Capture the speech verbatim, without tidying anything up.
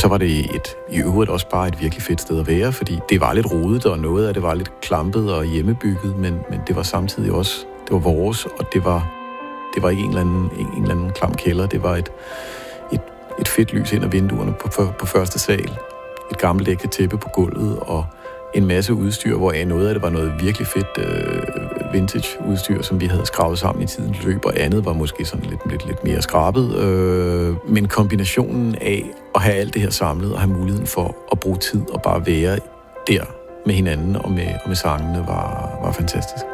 så var det et, i øvrigt også bare et virkelig fedt sted at være, fordi det var lidt rodet, og noget af det var lidt klampet og hjemmebygget, men, men det var samtidig også, det var vores, og det var, det var ikke en eller anden, en eller anden klam kælder, det var et, et, et fedt lys ind ad vinduerne på, på, på første sal, et gammelt ægte tæppe på gulvet, og en masse udstyr, hvor noget af det var noget virkelig fedt øh, vintage-udstyr, som vi havde skravet sammen i tidens løb, og andet var måske sådan lidt, lidt, lidt mere skrabet. Øh, men kombinationen af at have alt det her samlet, og have muligheden for at bruge tid og bare være der med hinanden og med, og med sangene, var, var fantastisk.